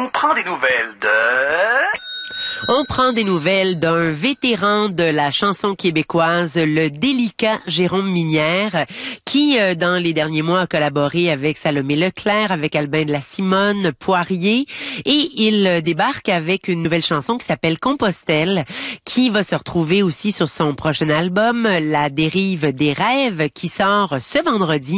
On prend des nouvelles de... On prend des nouvelles d'un vétéran de la chanson québécoise, le délicat Jérôme Minière, qui, dans les derniers mois, a collaboré avec Salomé Leclerc, avec Albin de la Simone, Poirier, et il débarque avec une nouvelle chanson qui s'appelle Compostelle, qui va se retrouver aussi sur son prochain album, La dérive des rêves, qui sort ce vendredi.